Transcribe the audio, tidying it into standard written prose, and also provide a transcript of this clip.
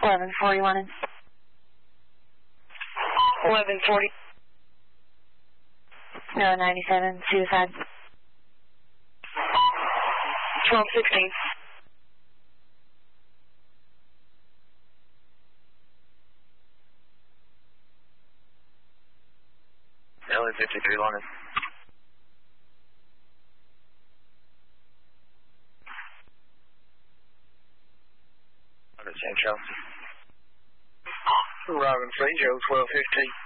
1141 and 1140. No, 97, suicide. 1216. LA 53 London. St. Chelsea. Robin St. Joe, 1215.